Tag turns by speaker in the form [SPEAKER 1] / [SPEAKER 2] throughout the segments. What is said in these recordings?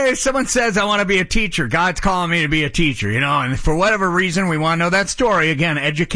[SPEAKER 1] Hey, someone says I want to be a teacher. God's calling me to be a teacher, and for whatever reason, we want to know that story. Again,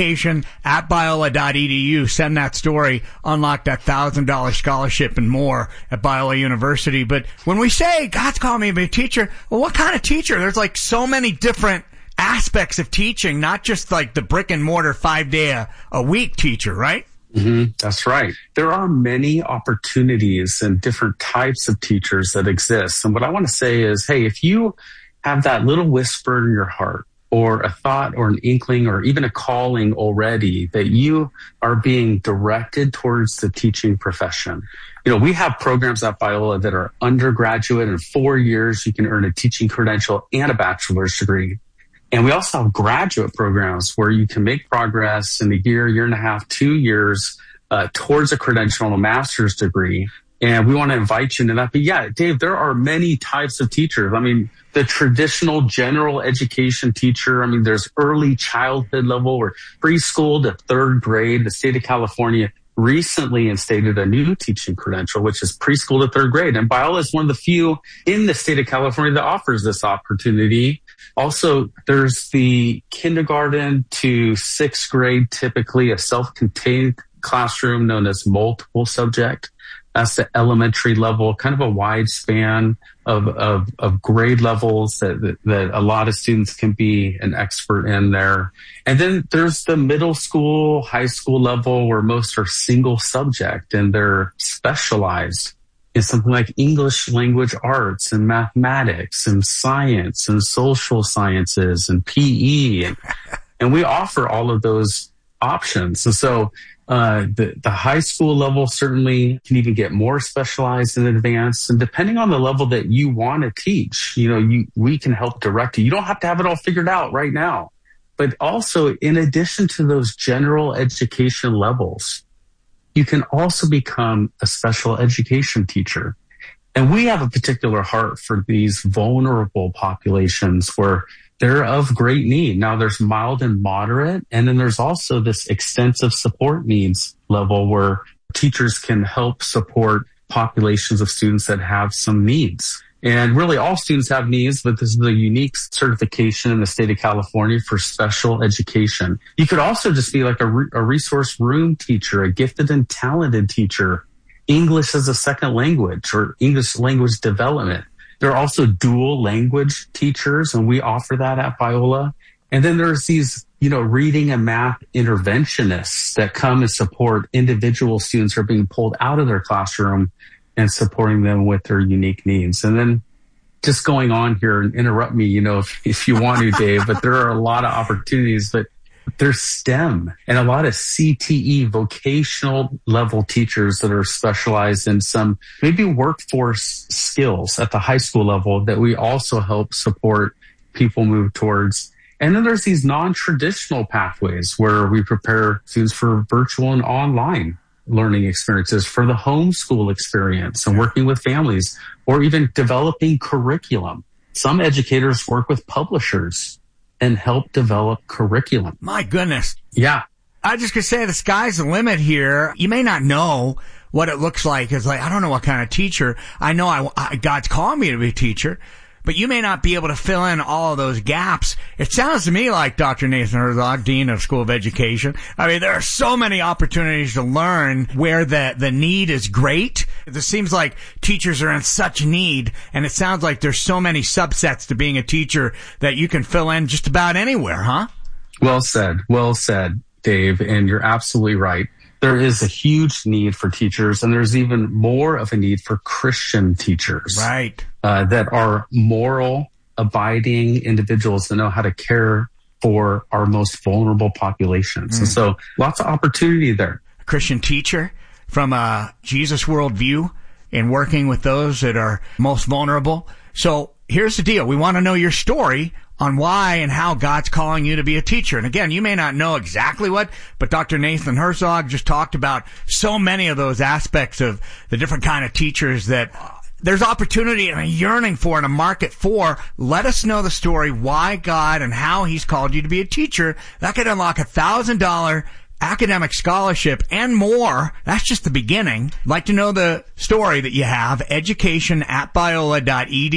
[SPEAKER 1] education@biola.edu. Send that story. Unlock that $1,000 scholarship and more at Biola University. But when we say God's calling me to be a teacher, well, what kind of teacher? There's like so many different aspects of teaching, not just like the brick and mortar 5-day a week teacher, right?
[SPEAKER 2] Mm-hmm. That's right. There are many opportunities and different types of teachers that exist. And what I want to say is, hey, if you have that little whisper in your heart or a thought or an inkling or even a calling already that you are being directed towards the teaching profession, we have programs at Biola that are undergraduate. In 4 years, you can earn a teaching credential and a bachelor's degree. And we also have graduate programs where you can make progress in a year and a half, 2 years towards a credential and a master's degree. And we want to invite you into that. But yeah, Dave, there are many types of teachers. I mean, the traditional general education teacher, there's early childhood level or preschool to third grade. The state of California recently instated a new teaching credential, which is preschool to third grade. And Biola is one of the few in the state of California that offers this opportunity. Also, there's the kindergarten to sixth grade, typically a self-contained classroom known as multiple subject. That's the elementary level, kind of a wide span of grade levels that a lot of students can be an expert in there. And then there's the middle school, high school level where most are single subject and they're specialized in something like English language arts and mathematics and science and social sciences and PE. And we offer all of those options. And so the high school level certainly can even get more specialized and advanced. And depending on the level that you want to teach, we can help direct you. You don't have to have it all figured out right now. But also, in addition to those general education levels, you can also become a special education teacher. And we have a particular heart for these vulnerable populations where they're of great need. Now, there's mild and moderate, and then there's also this extensive support needs level where teachers can help support populations of students that have some needs. And really, all students have needs, but this is a unique certification in the state of California for special education. You could also just be like a resource room teacher, a gifted and talented teacher, English as a second language or English language development. There are also dual language teachers, and we offer that at Biola. And then there's these, reading and math interventionists that come and support individual students who are being pulled out of their classroom and supporting them with their unique needs. And then just going on here and interrupt me, if you want to, Dave, but there are a lot of opportunities, but there's STEM and a lot of CTE vocational level teachers that are specialized in some maybe workforce skills at the high school level that we also help support people move towards. And then there's these non-traditional pathways where we prepare students for virtual and online learning experiences, for the homeschool experience and working with families, or even developing curriculum. Some educators work with publishers and help develop curriculum.
[SPEAKER 1] My goodness.
[SPEAKER 2] Yeah.
[SPEAKER 1] I just could say the sky's the limit here. You may not know what it looks like. It's like, I don't know what kind of teacher. I know God's calling me to be a teacher, but you may not be able to fill in all of those gaps. It sounds to me like Dr. Nathan Herzog, Dean of School of Education. There are so many opportunities to learn where the need is great. It seems like teachers are in such need, and it sounds like there's so many subsets to being a teacher that you can fill in just about anywhere, huh?
[SPEAKER 2] Well said, Dave, and you're absolutely right. There is a huge need for teachers, and there's even more of a need for Christian teachers.
[SPEAKER 1] Right.
[SPEAKER 2] That are moral, abiding individuals that know how to care for our most vulnerable populations. And so lots of opportunity there.
[SPEAKER 1] A Christian teacher from a Jesus worldview in working with those that are most vulnerable. So here's the deal. We want to know your story on why and how God's calling you to be a teacher. And again, you may not know exactly what, but Dr. Nathan Herzog just talked about so many of those aspects of the different kind of teachers that there's opportunity and a yearning for and a market for. Let us know the story, why God and how he's called you to be a teacher. That could unlock $1,000 academic scholarship and more. That's just the beginning. Like to know the story that you have. Education@biola.edu.